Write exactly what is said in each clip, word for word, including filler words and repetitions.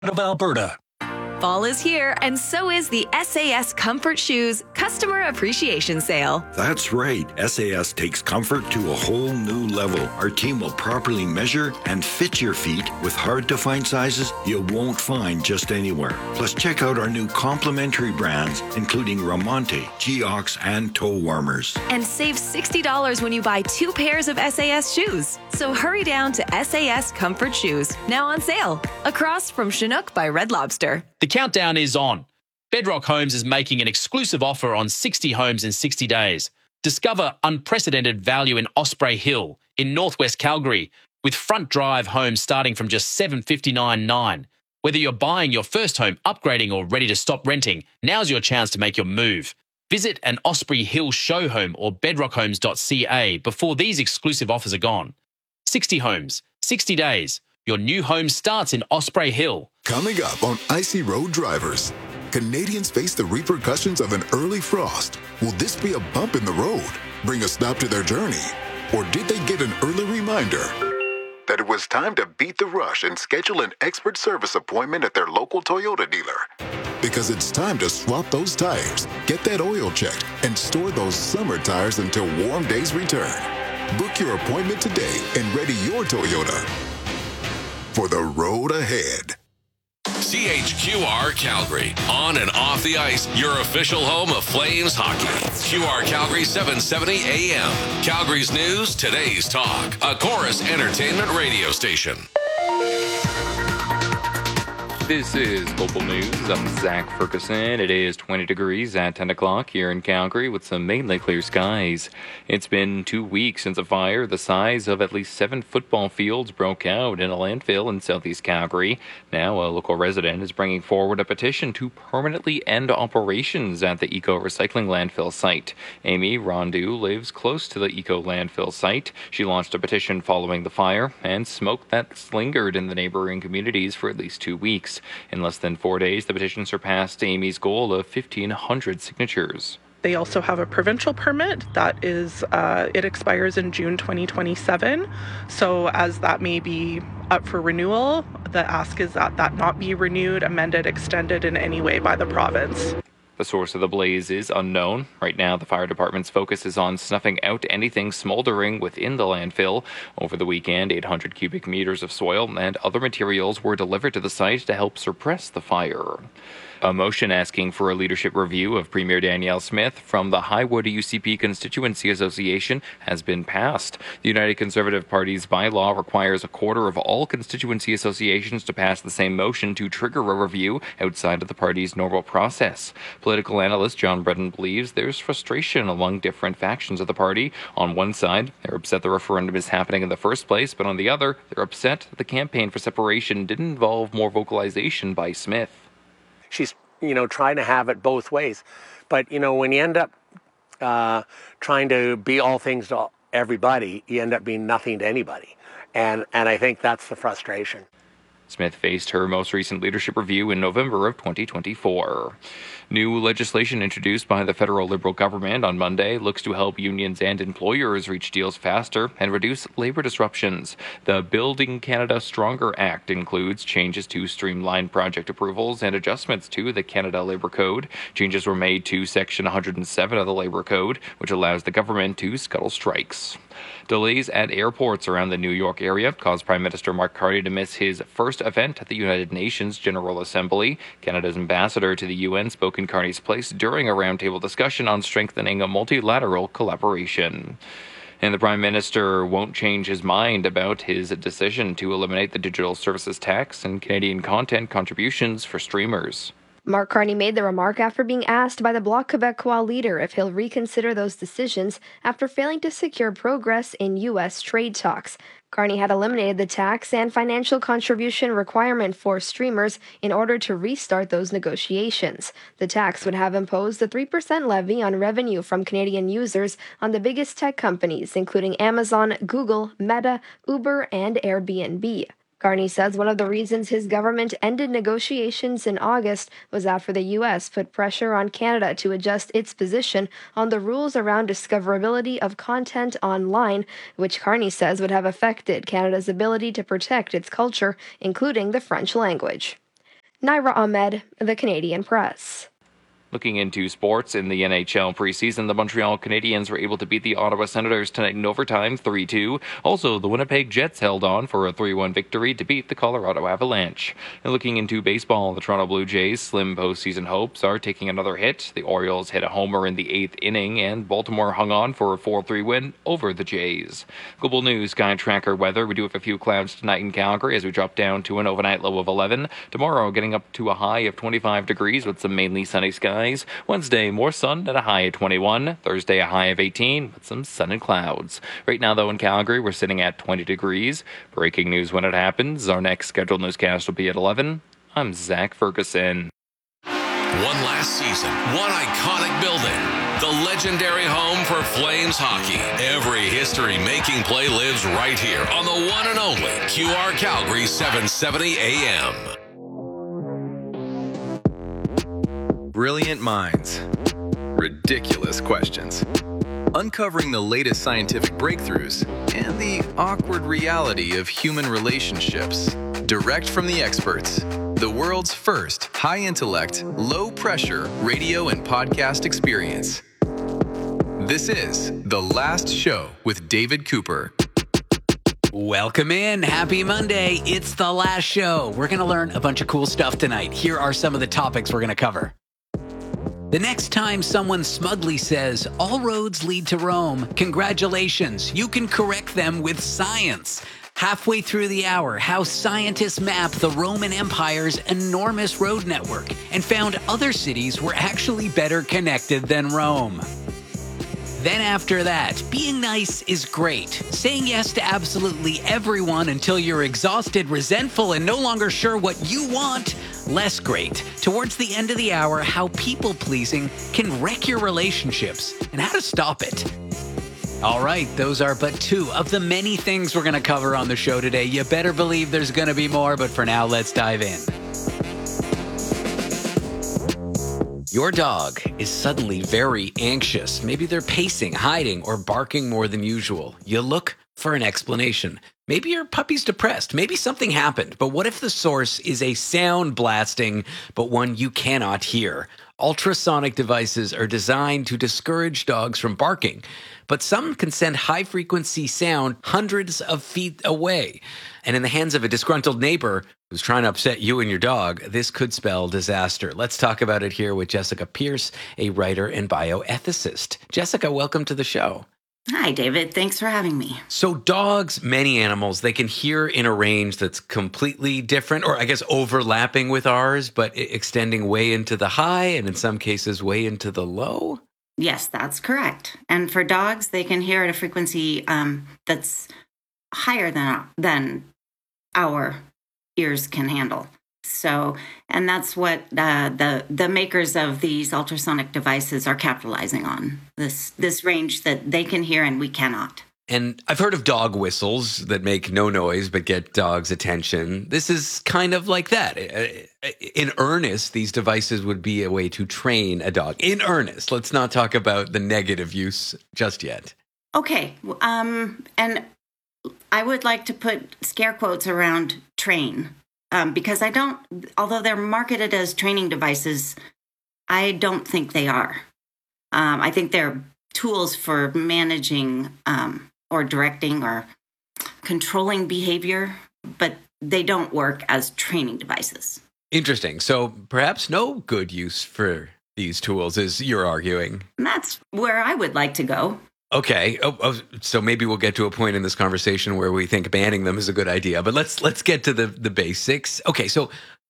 of Alberta. Fall is here, and so is the S A S Comfort Shoes Customer Appreciation Sale. That's right. S A S takes comfort to a whole new level. Our team will properly measure and fit your feet with hard-to-find sizes you won't find just anywhere. Plus, check out our new complimentary brands, including Ramonte, Geox, and toe warmers. And save sixty dollars when you buy two pairs of S A S shoes. So hurry down to S A S Comfort Shoes, now on sale, across from Chinook by Red Lobster. The countdown is on. Bedrock Homes is making an exclusive offer on sixty homes in sixty days. Discover unprecedented value in Osprey Hill in northwest Calgary with front drive homes starting from just seven hundred fifty-nine dollars and ninety-nine cents. Whether you're buying your first home, upgrading or ready to stop renting, now's your chance to make your move. Visit an Osprey Hill show home or bedrock homes dot c a before these exclusive offers are gone. sixty homes, sixty days. Your new home starts in Osprey Hill. Coming up on Icy Road Drivers, Canadians face the repercussions of an early frost. Will this be a bump in the road, bring a stop to their journey? Or did they get an early reminder that it was time to beat the rush and schedule an expert service appointment at their local Toyota dealer? Because it's time to swap those tires, get that oil checked, and store those summer tires until warm days return. Book your appointment today and ready your Toyota for the road ahead. C H Q R Calgary, on and off the ice, your official home of Flames hockey. Q R Calgary seven seventy A M, Calgary's news, today's talk, a Chorus Entertainment radio station. This is Global News. I'm Zach Ferguson. It is twenty degrees at ten o'clock here in Calgary with some mainly clear skies. It's been two weeks since a fire the size of at least seven football fields broke out in a landfill in southeast Calgary. Now a local resident is bringing forward a petition to permanently end operations at the Eco Recycling landfill site. Amy Rondu lives close to the Eco landfill site. She launched a petition following the fire and smoke that's lingered in the neighboring communities for at least two weeks. In less than four days, the petition surpassed Amy's goal of fifteen hundred signatures. They also have a provincial permit that is, uh, it expires in June twenty twenty-seven. So as that may be up for renewal, the ask is that that not be renewed, amended, extended in any way by the province. The source of the blaze is unknown. Right now, the fire department's focus is on snuffing out anything smoldering within the landfill. Over the weekend, eight hundred cubic meters of soil and other materials were delivered to the site to help suppress the fire. A motion asking for a leadership review of Premier Danielle Smith from the Highwood U C P Constituency Association has been passed. The United Conservative Party's bylaw requires a quarter of all constituency associations to pass the same motion to trigger a review outside of the party's normal process. Political analyst John Bredon believes there's frustration among different factions of the party. On one side, they're upset the referendum is happening in the first place, but on the other, they're upset the campaign for separation didn't involve more vocalization by Smith. She's, you know, trying to have it both ways. But, you know, when you end up uh, trying to be all things to everybody, you end up being nothing to anybody. And, and I think that's the frustration. Smith faced her most recent leadership review in November of twenty twenty-four. New legislation introduced by the federal Liberal government on Monday looks to help unions and employers reach deals faster and reduce labor disruptions. The Building Canada Stronger Act includes changes to streamline project approvals and adjustments to the Canada Labour Code. Changes were made to Section one hundred seven of the Labour Code, which allows the government to scuttle strikes. Delays at airports around the New York area caused Prime Minister Mark Carney to miss his first event at the United Nations General Assembly. Canada's ambassador to the U N spoke in Carney's place during a roundtable discussion on strengthening a multilateral collaboration. And the Prime Minister won't change his mind about his decision to eliminate the digital services tax and Canadian content contributions for streamers. Mark Carney made the remark after being asked by the Bloc Québécois leader if he'll reconsider those decisions after failing to secure progress in U S trade talks. Carney had eliminated the tax and financial contribution requirement for streamers in order to restart those negotiations. The tax would have imposed a three percent levy on revenue from Canadian users on the biggest tech companies, including Amazon, Google, Meta, Uber, and Airbnb. Carney says one of the reasons his government ended negotiations in August was after the U S put pressure on Canada to adjust its position on the rules around discoverability of content online, which Carney says would have affected Canada's ability to protect its culture, including the French language. Naira Ahmed, The Canadian Press. Looking into sports in the N H L preseason, the Montreal Canadiens were able to beat the Ottawa Senators tonight in overtime three two. Also, the Winnipeg Jets held on for a three one victory to beat the Colorado Avalanche. And looking into baseball, the Toronto Blue Jays' slim postseason hopes are taking another hit. The Orioles hit a homer in the eighth inning, and Baltimore hung on for a four three win over the Jays. Global News Sky Tracker weather. We do have a few clouds tonight in Calgary as we drop down to an overnight low of eleven. Tomorrow, getting up to a high of twenty-five degrees with some mainly sunny skies. Wednesday, more sun at a high of twenty-one. Thursday, a high of eighteen with some sun and clouds. Right now, though, in Calgary, we're sitting at twenty degrees. Breaking news when it happens. Our next scheduled newscast will be at eleven. I'm Zach Ferguson. One last season, one iconic building. The legendary home for Flames hockey. Every history-making play lives right here on the one and only Q R Calgary seven seventy A M. Brilliant minds. Ridiculous questions. Uncovering the latest scientific breakthroughs and the awkward reality of human relationships. Direct from the experts. The world's first high-intellect, low-pressure radio and podcast experience. This is The Last Show with David Cooper. Welcome in. Happy Monday. It's The Last Show. We're going to learn a bunch of cool stuff tonight. Here are some of the topics we're going to cover. The next time someone smugly says, all roads lead to Rome, congratulations, you can correct them with science. Halfway through the hour, how scientists mapped the Roman Empire's enormous road network and found other cities were actually better connected than Rome. Then after that, being nice is great. Saying yes to absolutely everyone until you're exhausted, resentful, and no longer sure what you want, less great. Towards the end of the hour, how people-pleasing can wreck your relationships and how to stop it. All right, those are but two of the many things we're going to cover on the show today. You better believe there's going to be more, but for now, let's dive in. Your dog is suddenly very anxious. Maybe they're pacing, hiding, or barking more than usual. You look for an explanation. Maybe your puppy's depressed. Maybe something happened. But what if the source is a sound blasting, but one you cannot hear? Ultrasonic devices are designed to discourage dogs from barking, but some can send high-frequency sound hundreds of feet away. And in the hands of a disgruntled neighbor who's trying to upset you and your dog, this could spell disaster. Let's talk about it here with Jessica Pierce, a writer and bioethicist. Jessica, welcome to the show. Hi, David. Thanks for having me. So dogs, many animals, they can hear in a range that's completely different, or I guess overlapping with ours, but extending way into the high and in some cases way into the low? Yes, that's correct. And for dogs, they can hear at a frequency um, that's higher than than our ears can handle. So, and that's what uh, the the makers of these ultrasonic devices are capitalizing on, this this range that they can hear and we cannot. And I've heard of dog whistles that make no noise but get dogs' attention. This is kind of like that. In earnest, these devices would be a way to train a dog. In earnest, let's not talk about the negative use just yet. Okay, um, and I would like to put scare quotes around train. Um, because I don't, although they're marketed as training devices, I don't think they are. Um, I think they're tools for managing um, or directing or controlling behavior, but they don't work as training devices. Interesting. So perhaps no good use for these tools, is you're arguing. And that's where I would like to go. Okay, oh, oh, so maybe we'll get to a point in this conversation where we think banning them is a good idea. But let's let's get to the, the basics. Okay, so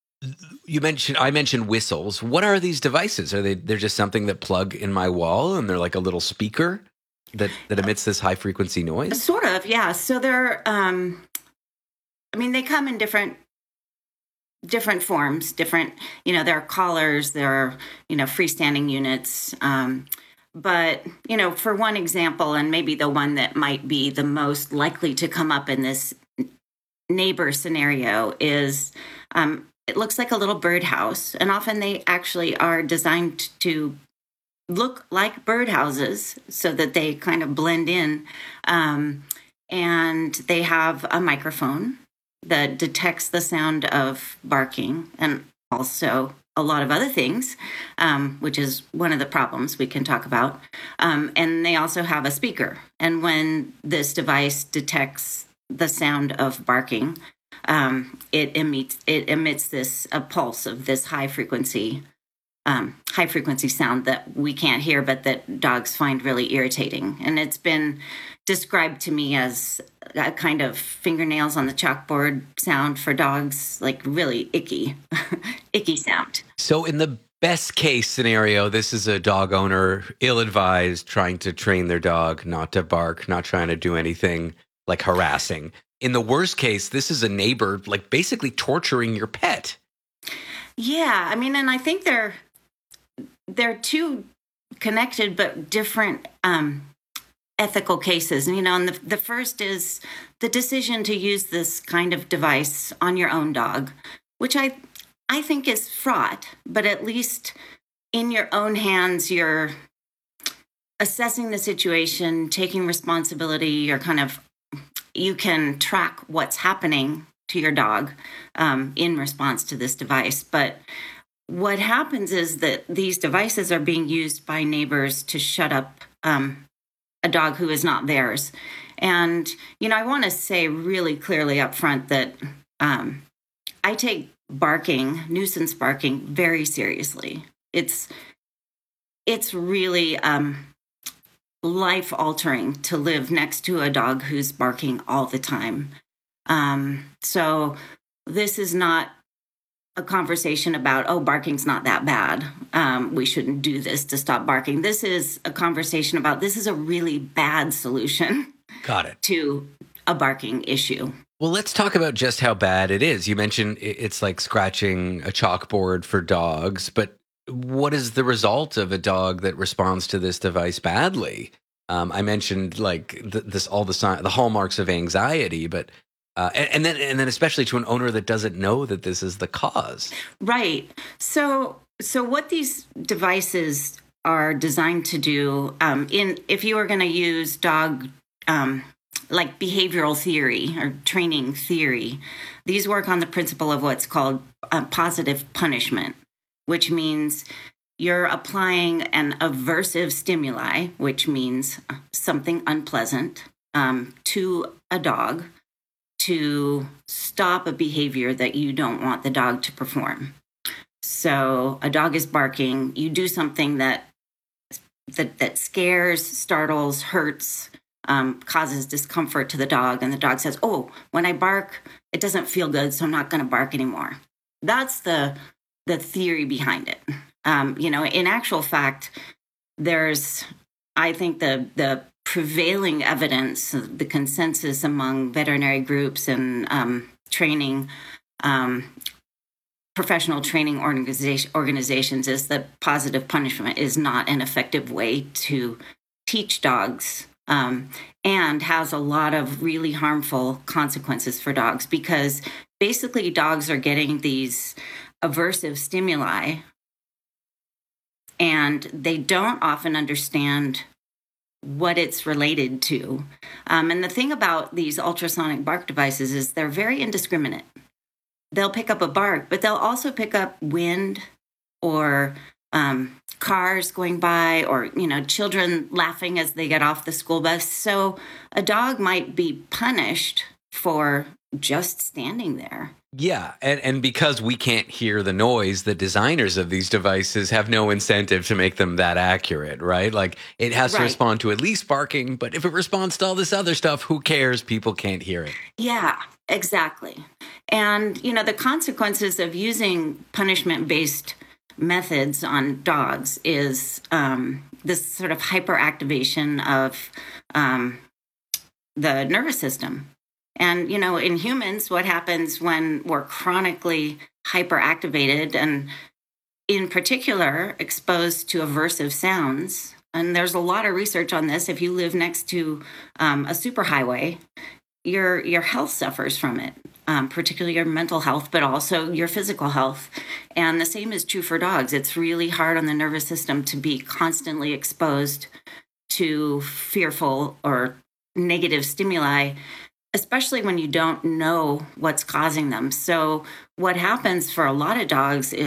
you mentioned I mentioned whistles. What are these devices? Are they they're just something that plug in my wall and they're like a little speaker that, that emits this high frequency noise? Sort of, yeah. So they're, um, I mean, they come in different different forms. Different, you know, there are collars, there are you know freestanding units. Um, But, you know, for one example, and maybe the one that might be the most likely to come up in this neighbor scenario is um, it looks like a little birdhouse. And often they actually are designed to look like birdhouses so that they kind of blend in. Um, and they have a microphone that detects the sound of barking. And also a lot of other things, um, which is one of the problems we can talk about. Um, and they also have a speaker. And when this device detects the sound of barking, um, it emits it emits this a pulse of this high frequency um, high frequency sound that we can't hear, but that dogs find really irritating. And it's been described to me as a kind of fingernails on the chalkboard sound for dogs, like really icky, icky sound. So in the best case scenario, this is a dog owner, ill-advised, trying to train their dog not to bark, not trying to do anything like harassing. In the worst case, this is a neighbor, like basically torturing your pet. Yeah, I mean, and I think they're they're two connected but different um, ethical cases. You know, and the, the first is the decision to use this kind of device on your own dog, which I I think is fraught, but at least in your own hands, you're assessing the situation, taking responsibility, you're kind of, you can track what's happening to your dog um, in response to this device. But what happens is that these devices are being used by neighbors to shut up um, a dog who is not theirs. And, you know, I want to say really clearly up front that um, I take barking, nuisance barking, very seriously. It's, it's really um, life-altering to live next to a dog who's barking all the time. Um, so this is not a conversation about, oh, barking's not that bad. Um, we shouldn't do this to stop barking. This is a conversation about, this is a really bad solution. Got it. To a barking issue. Well, let's talk about just how bad it is. You mentioned it's like scratching a chalkboard for dogs, but what is the result of a dog that responds to this device badly? Um, I mentioned like th- this, all the sign, the hallmarks of anxiety, but uh, and, and then and then especially to an owner that doesn't know that this is the cause. Right. So so what these devices are designed to do, um, in if you are going to use dog um, like behavioral theory or training theory, these work on the principle of what's called uh, positive punishment, which means you're applying an aversive stimuli, which means something unpleasant, um, to a dog to stop a behavior that you don't want the dog to perform. So a dog is barking, you do something that that, that scares, startles, hurts, um, causes discomfort to the dog, and the dog says, oh, when I bark, it doesn't feel good, so I'm not going to bark anymore. That's the the theory behind it. Um, you know, in actual fact, there's, I think, the the prevailing evidence, the consensus among veterinary groups and um, training, um, professional training organization, organizations is that positive punishment is not an effective way to teach dogs, um, and has a lot of really harmful consequences for dogs, because basically dogs are getting these aversive stimuli and they don't often understand what it's related to. Um, and the thing about these ultrasonic bark devices is they're very indiscriminate. They'll pick up a bark, but they'll also pick up wind or um, cars going by, or, you know, children laughing as they get off the school bus. So a dog might be punished for just standing there. Yeah, and, and because we can't hear the noise, the designers of these devices have no incentive to make them that accurate, right? Like, it has Right. to respond to at least barking, but if it responds to all this other stuff, who cares? People can't hear it. Yeah, exactly. And, you know, the consequences of using punishment-based methods on dogs is um, this sort of hyperactivation of um, the nervous system. And, you know, in humans, what happens when we're chronically hyperactivated and in particular exposed to aversive sounds? And there's a lot of research on this. If you live next to um, a superhighway, your your health suffers from it, um, particularly your mental health, but also your physical health. And the same is true for dogs. It's really hard on the nervous system to be constantly exposed to fearful or negative stimuli especially when you don't know what's causing them. So what happens for a lot of dogs is